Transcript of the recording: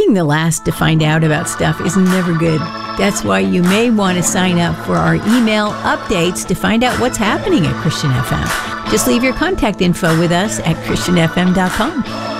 Being the last to find out about stuff is never good. That's why you may want to sign up for our email updates to find out what's happening at Christian FM. Just leave your contact info with us at christianfm.com.